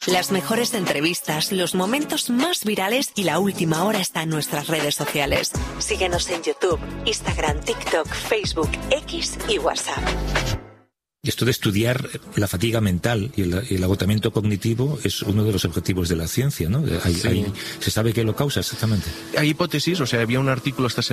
Las mejores entrevistas, los momentos más virales y la última hora está en nuestras redes sociales. Síguenos en YouTube, Instagram, TikTok, Facebook, X y WhatsApp. Esto de estudiar la fatiga mental y el agotamiento cognitivo es uno de los objetivos de la ciencia, ¿no? ¿Se sabe qué lo causa exactamente? Hay hipótesis, o sea, había un artículo esta semana